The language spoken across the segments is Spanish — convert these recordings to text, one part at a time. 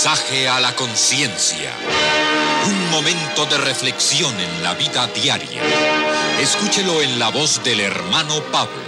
Mensaje a la conciencia. Un momento de reflexión en la vida diaria. Escúchelo en la voz del hermano Pablo.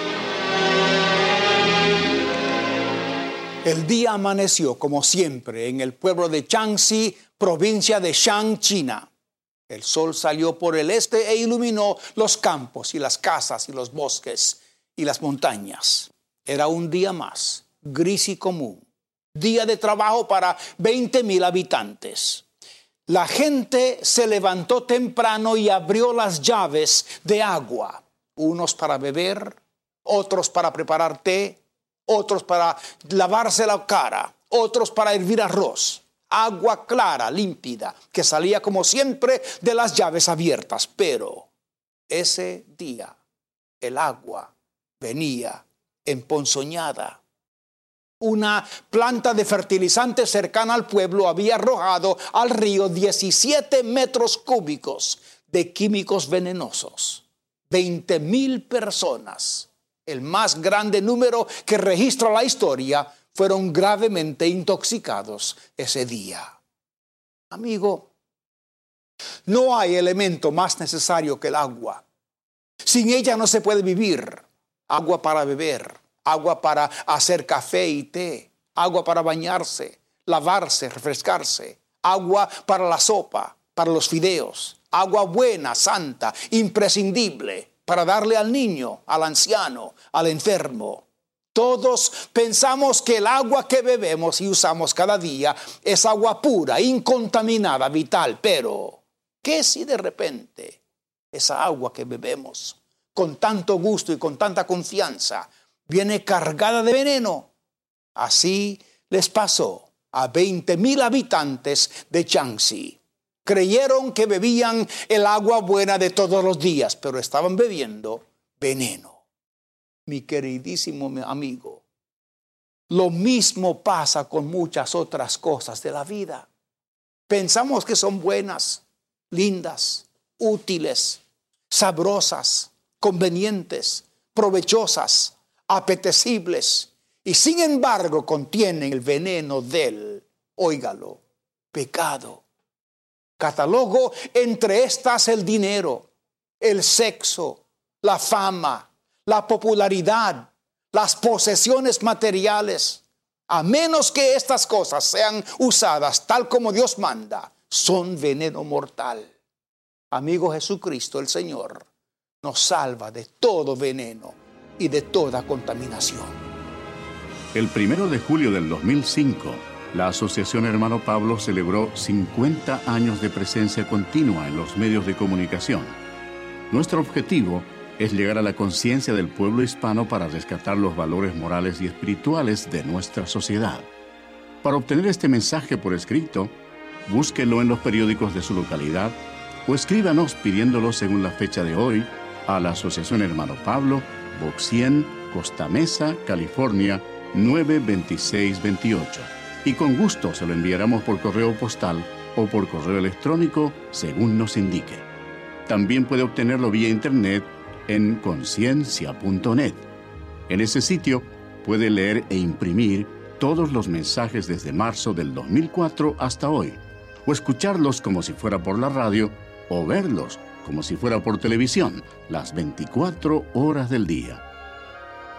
El día amaneció, como siempre, en el pueblo de Jiangxi, provincia de Shan, China. El sol salió por el este e iluminó los campos y las casas y los bosques y las montañas. Era un día más, gris y común. Día de trabajo para 20,000 habitantes. La gente se levantó temprano y abrió las llaves de agua. Unos para beber, otros para preparar té, otros para lavarse la cara, otros para hervir arroz. Agua clara, límpida, que salía como siempre de las llaves abiertas. Pero ese día el agua venía emponzoñada. Una planta de fertilizante cercana al pueblo había arrojado al río 17 metros cúbicos de químicos venenosos. 20,000 personas, el más grande número que registra la historia, fueron gravemente intoxicados ese día. Amigo, no hay elemento más necesario que el agua. Sin ella no se puede vivir. Agua para beber, agua para hacer café y té, agua para bañarse, lavarse, refrescarse, agua para la sopa, para los fideos, agua buena, santa, imprescindible para darle al niño, al anciano, al enfermo. Todos pensamos que el agua que bebemos y usamos cada día es agua pura, incontaminada, vital. Pero, ¿qué si de repente esa agua que bebemos con tanto gusto y con tanta confianza viene cargada de veneno? Así les pasó a 20,000 habitantes de Jiangxi. Creyeron que bebían el agua buena de todos los días, pero estaban bebiendo veneno. Mi queridísimo amigo, lo mismo pasa con muchas otras cosas de la vida. Pensamos que son buenas, lindas, útiles, sabrosas, convenientes, provechosas, apetecibles, y sin embargo contienen el veneno del, óigalo, pecado. Catalogo entre estas el dinero, el sexo, la fama, la popularidad, las posesiones materiales. A menos que estas cosas sean usadas tal como Dios manda, son veneno mortal. Amigo, Jesucristo el Señor nos salva de todo veneno y de toda contaminación. El 1 de julio del 2005, la Asociación Hermano Pablo celebró 50 años de presencia continua en los medios de comunicación. Nuestro objetivo es llegar a la conciencia del pueblo hispano para rescatar los valores morales y espirituales de nuestra sociedad. Para obtener este mensaje por escrito, búsquelo en los periódicos de su localidad o escríbanos pidiéndolo según la fecha de hoy a la Asociación Hermano Pablo, Box 100, Costa Mesa, California, 92628. Y con gusto se lo enviaremos por correo postal o por correo electrónico según nos indique. También puede obtenerlo vía internet en conciencia.net. En ese sitio puede leer e imprimir todos los mensajes desde marzo del 2004 hasta hoy, o escucharlos como si fuera por la radio, o verlos como si fuera por televisión, las 24 horas del día.